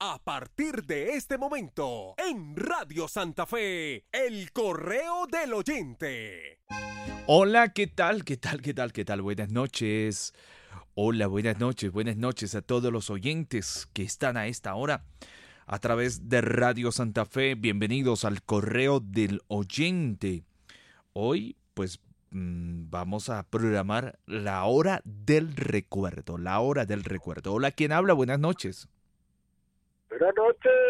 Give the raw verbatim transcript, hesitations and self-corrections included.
A partir de este momento, en Radio Santa Fe, el correo del oyente. Hola, ¿qué tal? ¿Qué tal? ¿Qué tal? ¿Qué tal? Buenas noches. Hola, buenas noches. Buenas noches a todos los oyentes que están a esta hora a través de Radio Santa Fe. Bienvenidos al correo del oyente. Hoy, pues, mmm, vamos a programar la hora del recuerdo. La hora del recuerdo. Hola, ¿quién habla? Buenas noches. Buenas noches.